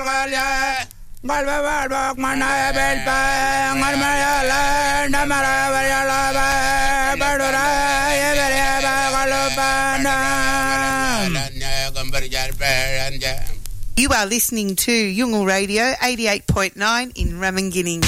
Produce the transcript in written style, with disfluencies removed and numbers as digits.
You are listening to Yungal Radio 88.9 in Ramingining.